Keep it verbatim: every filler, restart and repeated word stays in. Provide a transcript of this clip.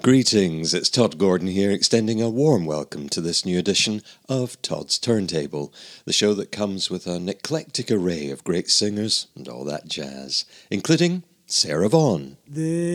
Greetings, it's Todd Gordon here, extending a warm welcome to this new edition of Todd's Turntable, the show that comes with an eclectic array of great singers and all that jazz, including Sarah Vaughan.